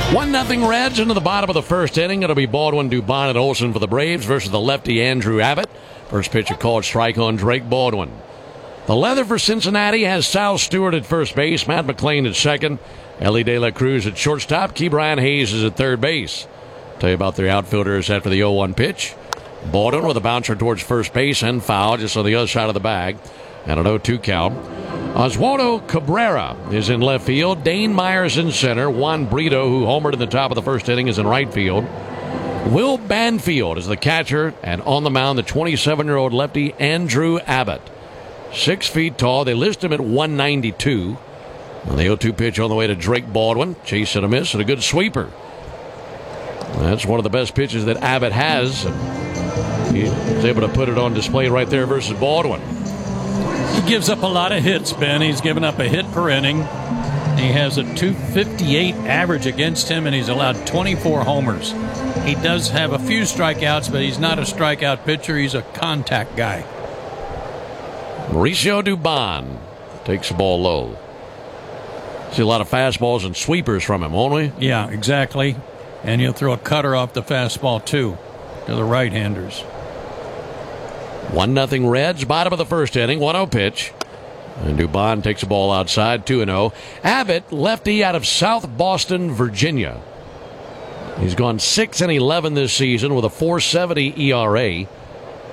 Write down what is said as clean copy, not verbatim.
1-0 Reds into the bottom of the first inning. It'll be Baldwin, Dubon, and Olson for the Braves versus the lefty Andrew Abbott. First pitch a called strike on Drake Baldwin. The leather for Cincinnati has Sal Stewart at first base, Matt McLean at second, Ellie De La Cruz at shortstop, Key Brian Hayes is at third base. Tell you about their outfielders after the 0-1 pitch. Baldwin with a bouncer towards first base and foul just on the other side of the bag. And an 0-2 count. Oswaldo Cabrera is in left field. Dane Myers in center. Juan Brito, who homered in the top of the first inning, is in right field. Will Banfield is the catcher. And on the mound, the 27-year-old lefty Andrew Abbott. 6 feet tall. They list him at 192. And the 0-2 pitch on the way to Drake Baldwin. Chase and a miss and a good sweeper. That's one of the best pitches that Abbott has. He was able to put it on display right there versus Baldwin. He gives up a lot of hits, Ben. He's given up a hit per inning. He has a .258 average against him, and he's allowed 24 homers. He does have a few strikeouts, but he's not a strikeout pitcher. He's a contact guy. Mauricio Dubon takes the ball low. See a lot of fastballs and sweepers from him, won't we? Yeah, exactly. And he'll throw a cutter off the fastball, too, to the right-handers. 1-0 Reds, bottom of the first inning, 1-0 pitch. And Dubon takes the ball outside, 2-0. Abbott, lefty out of South Boston, Virginia. He's gone 6-11 this season with a .470 ERA.